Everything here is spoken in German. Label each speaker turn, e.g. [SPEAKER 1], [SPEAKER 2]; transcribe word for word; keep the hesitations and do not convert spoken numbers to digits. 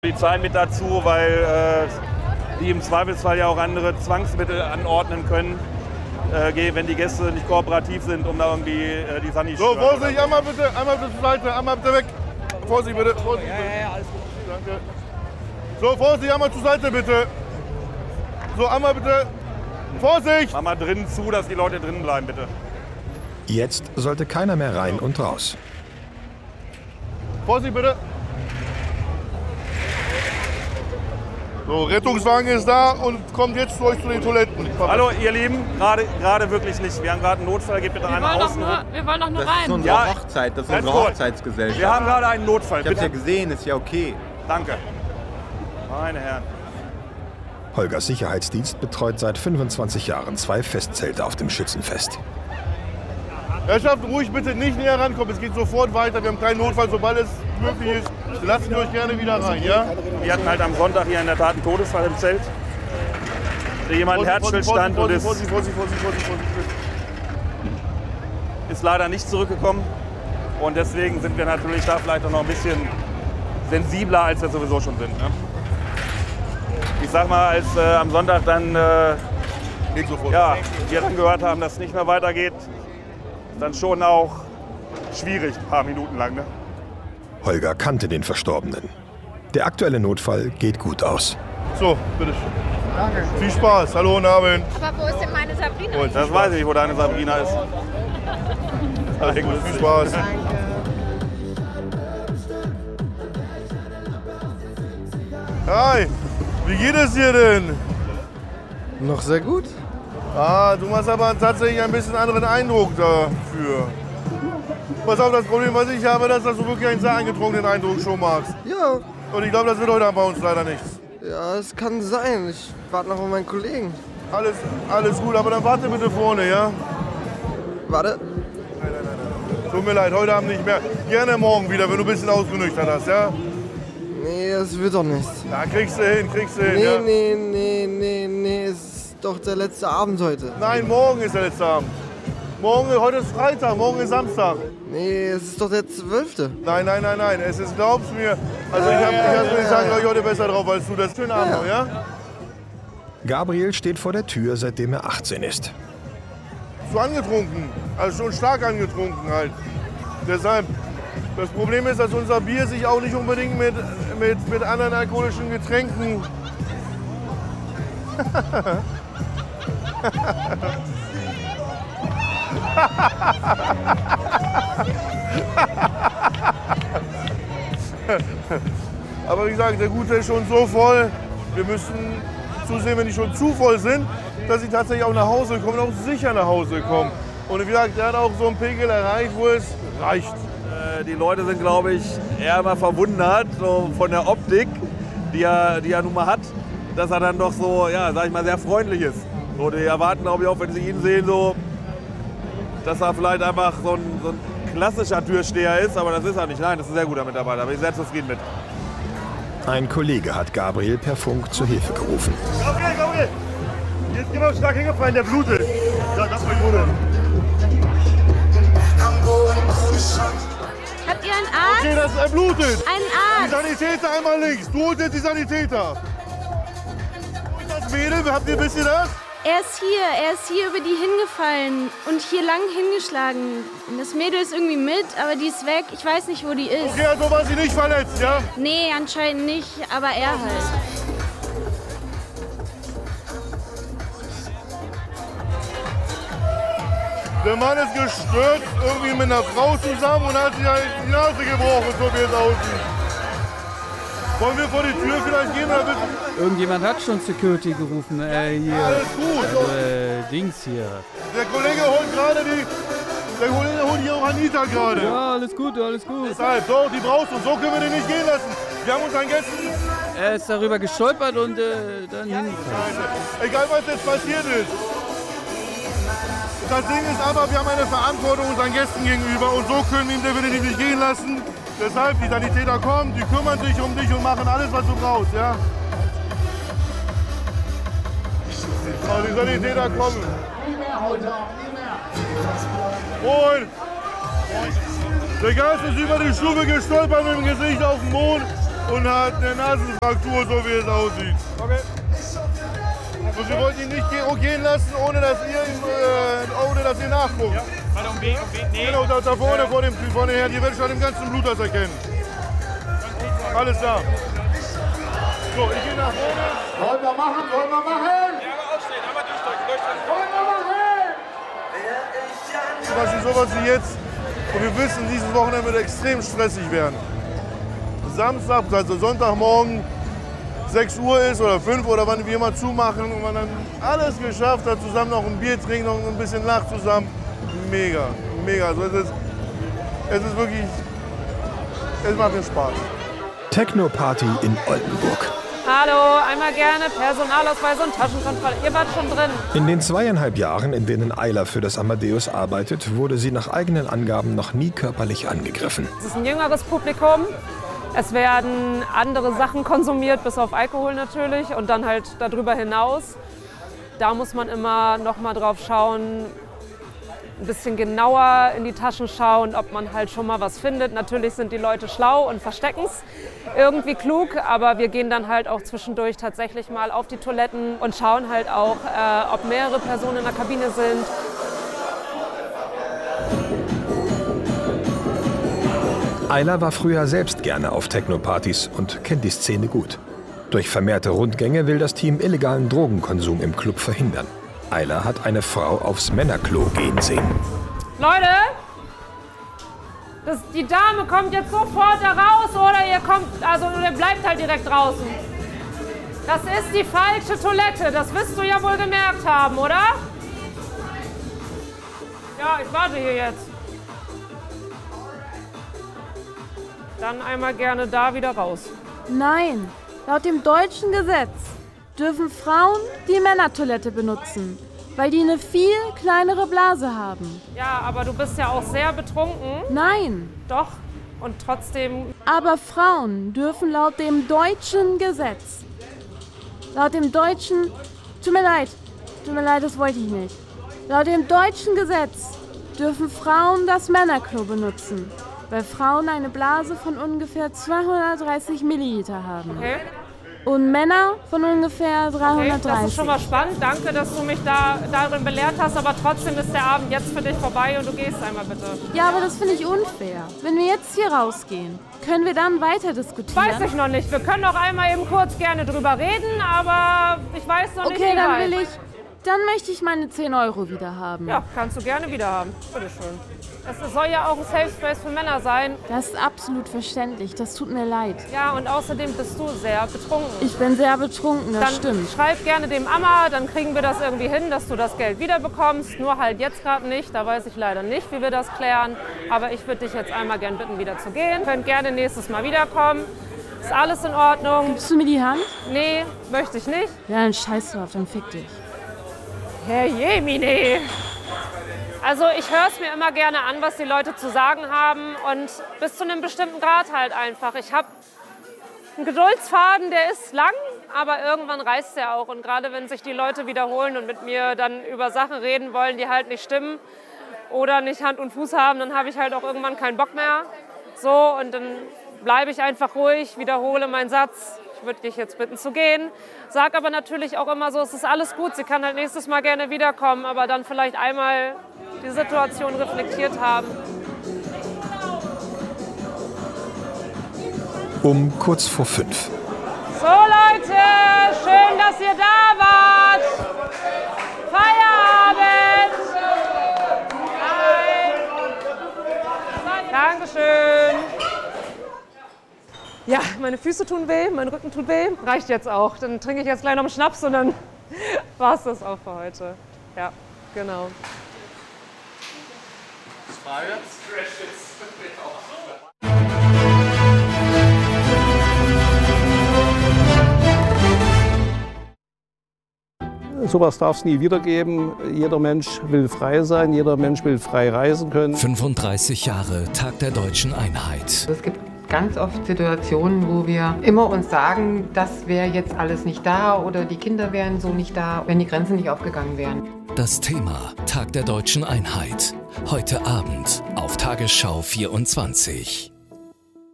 [SPEAKER 1] Polizei mit dazu, weil äh, die im Zweifelsfall ja auch andere Zwangsmittel anordnen können, äh, wenn die Gäste nicht kooperativ sind, um da irgendwie äh, die Sani zu
[SPEAKER 2] So, Vorsicht, einmal bitte, einmal bitte zur Seite, einmal bitte weg. Vorsicht bitte, Vorsicht bitte.
[SPEAKER 3] Ja, ja, ja, alles gut.
[SPEAKER 2] Danke. So, Vorsicht, einmal zur Seite bitte. So, einmal bitte. Vorsicht!
[SPEAKER 1] Mach mal drinnen zu, dass die Leute drinnen bleiben, bitte.
[SPEAKER 4] Jetzt sollte keiner mehr rein und raus.
[SPEAKER 2] Vorsicht bitte. So, Rettungswagen ist da und kommt jetzt zu euch zu den Toiletten.
[SPEAKER 1] Hallo, ihr Lieben, gerade gerade wirklich nicht. Wir haben gerade einen Notfall, geht bitte
[SPEAKER 5] Wir
[SPEAKER 1] einmal
[SPEAKER 5] wollen, doch
[SPEAKER 1] außen
[SPEAKER 5] nur,
[SPEAKER 1] rum.
[SPEAKER 5] wir wollen doch nur
[SPEAKER 6] Das ist
[SPEAKER 5] rein.
[SPEAKER 6] unsere
[SPEAKER 1] Ja,
[SPEAKER 6] Hochzeit, das ist
[SPEAKER 1] ganz
[SPEAKER 6] unsere
[SPEAKER 1] kurz.
[SPEAKER 6] Hochzeitsgesellschaft.
[SPEAKER 1] Wir haben gerade einen Notfall,
[SPEAKER 6] Ich hab's ja
[SPEAKER 1] bitte.
[SPEAKER 6] gesehen, ist ja okay.
[SPEAKER 1] Danke. Meine Herren.
[SPEAKER 4] Holgers Sicherheitsdienst betreut seit fünfundzwanzig Jahren zwei Festzelte auf dem Schützenfest.
[SPEAKER 2] Herrschaften, ruhig bitte nicht näher rankommen. Es geht sofort weiter. Wir haben keinen Notfall, sobald es möglich ist. Lassen wir euch gerne wieder rein, ja?
[SPEAKER 1] Wir hatten halt am Sonntag hier in der Tat einen Todesfall im Zelt. Da jemand einen Herzstillstand und ist,
[SPEAKER 2] Vorsicht, Vorsicht, Vorsicht, Vorsicht, Vorsicht.
[SPEAKER 1] ist leider nicht zurückgekommen. Und deswegen sind wir natürlich da vielleicht auch noch ein bisschen sensibler, als wir sowieso schon sind. Ne? Ich sag mal, als äh, am Sonntag dann, äh,
[SPEAKER 2] Geht sofort.
[SPEAKER 1] ja, wir dann gehört haben, dass es nicht mehr weitergeht, ist dann schon auch schwierig, ein paar Minuten lang. Ne?
[SPEAKER 4] Holger kannte den Verstorbenen. Der aktuelle Notfall geht gut aus.
[SPEAKER 2] So, bitteschön. Danke. Viel Spaß. Hallo, guten Abend.
[SPEAKER 5] Aber wo ist denn meine Sabrina?
[SPEAKER 2] Und
[SPEAKER 1] Das weiß ich nicht, wo deine Sabrina ist.
[SPEAKER 2] alles gut, viel Spaß. Hi, wie geht es dir denn?
[SPEAKER 7] Noch sehr gut.
[SPEAKER 2] Ah, du machst aber tatsächlich ein bisschen anderen Eindruck dafür. Pass auf, das Problem, was ich habe, ist, dass du wirklich einen sehr eingetrunkenen Eindruck schon machst.
[SPEAKER 7] Ja,
[SPEAKER 2] Und ich glaube, das wird heute bei uns leider nichts.
[SPEAKER 7] ja, es kann sein. Ich warte noch auf meinen Kollegen.
[SPEAKER 2] Alles, alles gut, aber dann warte bitte vorne, ja?
[SPEAKER 7] Warte.
[SPEAKER 2] Tut mir leid, heute Abend nicht mehr. Gerne morgen wieder, wenn du ein bisschen ausgenüchtert hast, ja?
[SPEAKER 7] Nee, es wird doch nichts.
[SPEAKER 2] Ja, kriegst du hin, kriegst du hin,
[SPEAKER 7] Nee,
[SPEAKER 2] ja?
[SPEAKER 7] nee, nee, nee, nee. Es ist doch der letzte Abend heute.
[SPEAKER 2] Nein, morgen ist der letzte Abend. Morgen, heute ist Freitag, morgen ist Samstag.
[SPEAKER 7] Nee, es ist doch der zwölfte.
[SPEAKER 2] Nein, nein, nein, nein, es ist, glaub's mir. Also ich habe, ich hab, ich sage euch heute besser drauf als du. Das schönen Abend noch, ja?
[SPEAKER 4] Gabriel steht vor der Tür, seitdem er achtzehn ist.
[SPEAKER 2] Zu angetrunken, also schon stark angetrunken halt. Deshalb, das Problem ist, dass unser Bier sich auch nicht unbedingt mit, mit, mit anderen alkoholischen Getränken... Aber wie gesagt, der Gute ist schon so voll, wir müssen zusehen, wenn die schon zu voll sind, dass sie tatsächlich auch nach Hause kommen und auch sicher nach Hause kommen. Und wie gesagt, der hat auch so einen Pegel erreicht, wo es reicht.
[SPEAKER 1] Äh, die Leute sind, glaube ich, eher immer verwundert so von der Optik, die er, die er nun mal hat, dass er dann doch so, ja, sag ich mal, sehr freundlich ist. So, die erwarten, glaube ich, auch, wenn sie ihn sehen, so, dass er vielleicht einfach so ein, so ein klassischer Türsteher ist, aber das ist er nicht. Nein, das ist ein sehr guter Mitarbeiter, da bin ich sehr zufrieden mit.
[SPEAKER 4] Ein Kollege hat Gabriel per Funk zur Hilfe gerufen.
[SPEAKER 2] Gabriel, Gabriel! Hier ist jemand stark hingefallen, der blutet. Ja, das war Bruder.
[SPEAKER 5] Habt ihr einen Arzt?
[SPEAKER 2] Okay, das, er blutet.
[SPEAKER 5] Einen
[SPEAKER 2] Die
[SPEAKER 5] Arzt?
[SPEAKER 2] Sanitäter einmal links. Du holst jetzt die Sanitäter. Und das Mädel, habt ihr ein bisschen das?
[SPEAKER 5] Er ist hier, er ist hier über die hingefallen und hier lang hingeschlagen. Das Mädel ist irgendwie mit, aber die ist weg. Ich weiß nicht, wo die ist.
[SPEAKER 2] Okay, also war sie nicht verletzt, ja?
[SPEAKER 5] Nee, anscheinend nicht, aber er halt.
[SPEAKER 2] Der Mann ist gestürzt, irgendwie mit einer Frau zusammen und hat sich halt die Nase gebrochen, so wie es aussieht. Wollen wir vor die Tür vielleicht gehen? Oder wissen?
[SPEAKER 3] Irgendjemand hat schon Security gerufen. Äh, hier.
[SPEAKER 2] Alles gut.
[SPEAKER 3] Äh, Dings hier.
[SPEAKER 2] Der Kollege holt gerade die... Der Kollege holt hier auch Anita gerade.
[SPEAKER 3] Ja, alles gut, alles gut.
[SPEAKER 2] Deshalb, so, die brauchst du. So können wir den nicht gehen lassen. Wir haben unseren Gästen...
[SPEAKER 3] Er ist darüber gestolpert und äh, dann hingefallen.
[SPEAKER 2] Egal, was jetzt passiert ist. Das Ding ist aber, wir haben eine Verantwortung unseren Gästen gegenüber und so können wir ihn definitiv nicht gehen lassen. Deshalb, die Sanitäter kommen, die kümmern sich um dich und machen alles, was du brauchst, ja? Aber die Sanitäter kommen. Und der Geist ist über die Stufe gestolpert mit dem Gesicht auf den Mond und hat eine Nasenfraktur, so wie es aussieht. Okay. Und wir wollten ihn nicht gehen lassen, ohne dass ihr, äh, ohne dass ihr nachguckt. Ja, warte, um wen, um wen? Nee. Genau, da, da vorne, ja. vor dem vorne her, die werden schon im ganzen Blut das erkennen. Alles klar. So, ich gehe nach vorne.
[SPEAKER 6] Wollen wir machen, wollen wir machen?
[SPEAKER 8] Ja, aber ausstehen, einmal durchdrücken, durchdrücken.
[SPEAKER 6] Wollen wir machen?
[SPEAKER 2] Zum Beispiel sowas wie jetzt, und wir wissen, dieses Wochenende wird extrem stressig werden. Samstag, also Sonntagmorgen, sechs Uhr ist oder fünf oder wann wir mal zumachen und man dann alles geschafft hat, zusammen noch ein Bier trinken und ein bisschen lacht zusammen. Mega, mega. Also es ist, es ist wirklich, es macht mir Spaß.
[SPEAKER 4] Techno-Party in Oldenburg.
[SPEAKER 9] Hallo, einmal gerne Personalausweis und Taschenkontrolle. Ihr wart schon drin.
[SPEAKER 4] In den zweieinhalb Jahren, in denen Ayla für das Amadeus arbeitet, wurde sie nach eigenen Angaben noch nie körperlich angegriffen.
[SPEAKER 9] Es ist ein jüngeres Publikum. Es werden andere Sachen konsumiert, bis auf Alkohol natürlich und dann halt darüber hinaus. Da muss man immer noch mal drauf schauen, ein bisschen genauer in die Taschen schauen, ob man halt schon mal was findet. Natürlich sind die Leute schlau und verstecken es irgendwie klug, aber wir gehen dann halt auch zwischendurch tatsächlich mal auf die Toiletten und schauen halt auch, äh, ob mehrere Personen in der Kabine sind.
[SPEAKER 4] Ayla war früher selbst gerne auf Techno-Partys und kennt die Szene gut. Durch vermehrte Rundgänge will das Team illegalen Drogenkonsum im Club verhindern. Ayla hat eine Frau aufs Männerklo gehen sehen.
[SPEAKER 9] Leute, das, die Dame kommt jetzt sofort da raus oder ihr kommt, also ihr bleibt halt direkt draußen. Das ist die falsche Toilette, das wirst du ja wohl gemerkt haben, oder? Ja, ich warte hier jetzt. Dann einmal gerne da wieder raus.
[SPEAKER 5] Nein, laut dem deutschen Gesetz dürfen Frauen die Männertoilette benutzen, weil die eine viel kleinere Blase haben.
[SPEAKER 9] Ja, aber du bist ja auch sehr betrunken.
[SPEAKER 5] Nein.
[SPEAKER 9] Doch, und trotzdem...
[SPEAKER 5] Aber Frauen dürfen laut dem deutschen Gesetz, laut dem deutschen... Tut mir leid, tut mir leid, das wollte ich nicht. Laut dem deutschen Gesetz dürfen Frauen das Männerklo benutzen, weil Frauen eine Blase von ungefähr zweihundertdreißig Milliliter haben.
[SPEAKER 9] Okay.
[SPEAKER 5] Und Männer von ungefähr dreihundertdreißig.
[SPEAKER 9] Okay, das ist schon mal spannend. Danke, dass du mich da darin belehrt hast. Aber trotzdem ist der Abend jetzt für dich vorbei und du gehst einmal bitte.
[SPEAKER 5] Ja, aber das finde ich unfair. Wenn wir jetzt hier rausgehen, können wir dann weiter diskutieren?
[SPEAKER 9] Weiß ich noch nicht. Wir können noch einmal eben kurz gerne drüber reden, aber ich weiß noch
[SPEAKER 5] okay,
[SPEAKER 9] nicht, wie
[SPEAKER 5] Okay, dann
[SPEAKER 9] weit.
[SPEAKER 5] will ich... Dann möchte ich meine zehn Euro wieder haben.
[SPEAKER 9] Ja, kannst du gerne wieder haben. Bitteschön. Es soll ja auch ein Safe Space für Männer sein.
[SPEAKER 5] Das ist absolut verständlich. Das tut mir leid.
[SPEAKER 9] Ja, und außerdem bist du sehr betrunken.
[SPEAKER 5] Ich bin sehr betrunken, das
[SPEAKER 9] dann
[SPEAKER 5] stimmt.
[SPEAKER 9] Schreib gerne dem Amma, dann kriegen wir das irgendwie hin, dass du das Geld wiederbekommst. Nur halt jetzt gerade nicht. Da weiß ich leider nicht, wie wir das klären. Aber ich würde dich jetzt einmal gern bitten, wieder zu gehen. Ihr könnt gerne nächstes Mal wiederkommen. Ist alles in Ordnung.
[SPEAKER 5] Gibst du mir die Hand?
[SPEAKER 9] Nee, möchte ich nicht.
[SPEAKER 5] Ja, dann scheiß drauf, dann fick dich.
[SPEAKER 9] Herr Jemine. Also ich höre es mir immer gerne an, was die Leute zu sagen haben und bis zu einem bestimmten Grad halt einfach. Ich habe einen Geduldsfaden, der ist lang, aber irgendwann reißt der auch. Und gerade wenn sich die Leute wiederholen und mit mir dann über Sachen reden wollen, die halt nicht stimmen oder nicht Hand und Fuß haben, dann habe ich halt auch irgendwann keinen Bock mehr. So, und dann bleibe ich einfach ruhig, wiederhole meinen Satz. Ich würde dich jetzt bitten zu gehen. Sag aber natürlich auch immer so, es ist alles gut. Sie kann halt nächstes Mal gerne wiederkommen, aber dann vielleicht einmal die Situation reflektiert haben.
[SPEAKER 4] Um kurz vor fünf.
[SPEAKER 9] So Leute, schön, dass ihr da wart. Feierabend. Hi. Dankeschön. Ja, meine Füße tun weh, mein Rücken tut weh. Reicht jetzt auch. Dann trinke ich jetzt gleich noch einen Schnaps und dann war es das auch für heute. Ja, genau.
[SPEAKER 10] Sowas darf es nie wieder geben. Jeder Mensch will frei sein, jeder Mensch will frei reisen können.
[SPEAKER 11] fünfunddreißig Jahre Tag der Deutschen Einheit.
[SPEAKER 12] Es gibt ganz oft Situationen, wo wir immer uns sagen, das wäre jetzt alles nicht da oder die Kinder wären so nicht da, wenn die Grenzen nicht aufgegangen wären.
[SPEAKER 11] Das Thema Tag der Deutschen Einheit. Heute Abend auf Tagesschau vierundzwanzig.